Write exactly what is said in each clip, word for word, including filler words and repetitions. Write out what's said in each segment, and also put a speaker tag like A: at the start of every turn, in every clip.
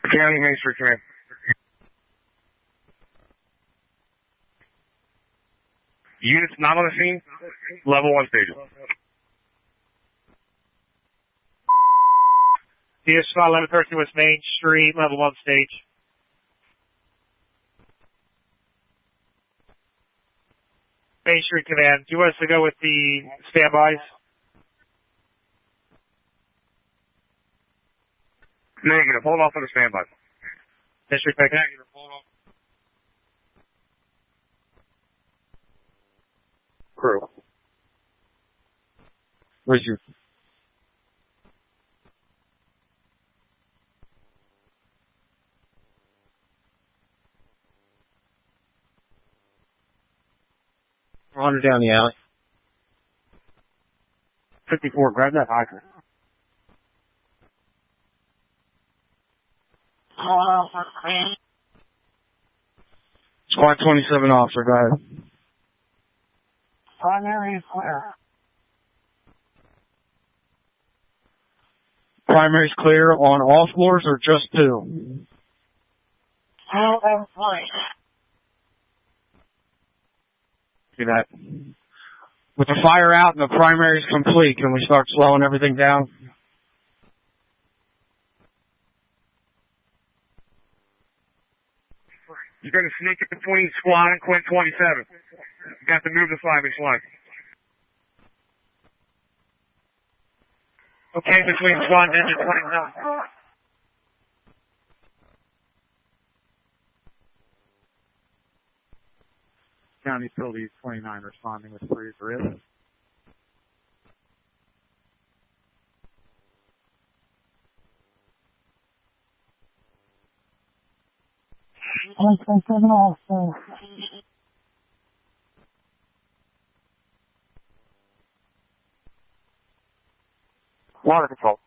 A: County Main Street Command. Units not on the scene, level one stages.
B: D S spot eleven thirteen West Main Street, level one stage. Main Street Command, do you want us to go with the standbys?
A: Negative. Hold off on the standby.
B: Main Street Command. Negative. Hold off.
A: Crew.
C: Where's your... Wander down the alley.
A: fifty-four, grab that hydrant.
C: Squad twenty-seven officer, go ahead.
D: Primary is clear.
C: Primary's clear on all floors or just two?
D: All of flight.
C: See that? With the fire out and the primary's complete, can we start slowing everything down?
A: You're going to sneak in between squad and Quint twenty-seven. You got to move the five-inch line.
B: Okay, between squad and engine twenty-seven.
E: County Phillies twenty-nine responding with freeze risk.
D: twenty-seven also.
A: Water control.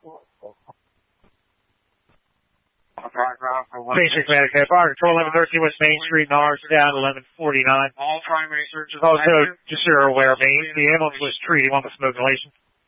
B: Main Street Command, okay. Fire Control eleven thirteen West Main Street, N A R S down eleven forty-nine.
A: All primary searches.
B: Also, just so you're aware, Main, the ambulance was treated on the smoke inhalation.